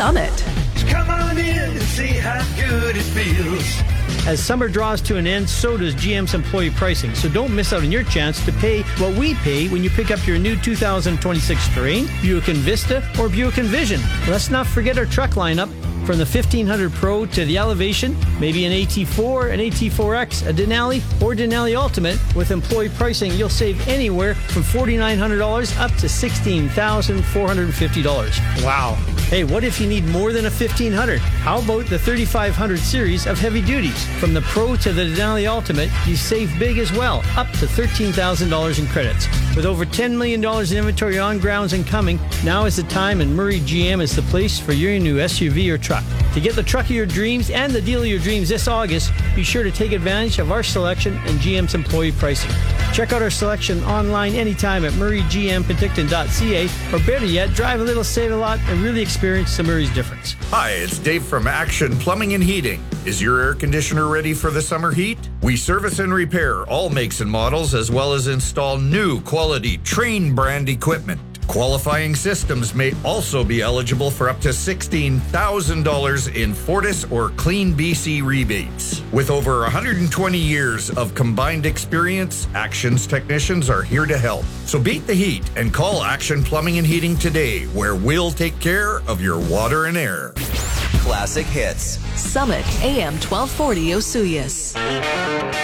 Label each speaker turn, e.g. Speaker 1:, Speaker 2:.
Speaker 1: Summit.
Speaker 2: Come on in and see how good it feels.
Speaker 3: As summer draws to an end, so does GM's employee pricing. So don't miss out on your chance to pay what we pay when you pick up your new 2026 Terrain, Buick Envista, or Buick Envision. Let's not forget our truck lineup. From the 1500 Pro to the Elevation, maybe an AT4, an AT4X, a Denali, or Denali Ultimate. With employee pricing, you'll save anywhere from $4,900 up to $16,450. Wow. Hey, what if you need more than a 1500? How about the 3500 series of heavy duties? From the Pro to the Denali Ultimate, you save big as well, up to $13,000 in credits. With over $10 million in inventory on grounds and coming, now is the time, and Murray GM is the place for your new SUV or truck. To get the truck of your dreams and the deal of your dreams this August, be sure to take advantage of our selection and GM's employee pricing. Check out our selection online anytime at murraygmpenticton.ca, or better yet, drive a little, save a lot, and really experience the Murray's difference.
Speaker 4: Hi, it's Dave from Action Plumbing and Heating. Is your air conditioner ready for the summer heat? We service and repair all makes and models, as well as install new quality Trane brand equipment. Qualifying systems may also be eligible for up to $16,000 in Fortis or Clean BC rebates. With over 120 years of combined experience, Action's technicians are here to help. So beat the heat and call Action Plumbing and Heating today, where we'll take care of your water and air.
Speaker 5: Classic hits.
Speaker 1: Summit AM 1240 Osuyas.